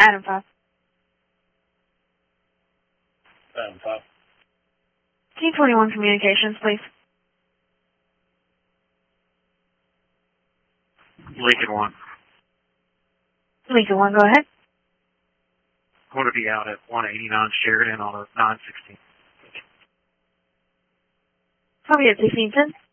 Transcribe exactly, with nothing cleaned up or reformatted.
Adam five. Adam five. T twenty-one Communications, please. Lincoln one. Lincoln one, go ahead. I want to be out at one eighty-nine Sheridan on a nine sixteen. Copy at sixteen ten.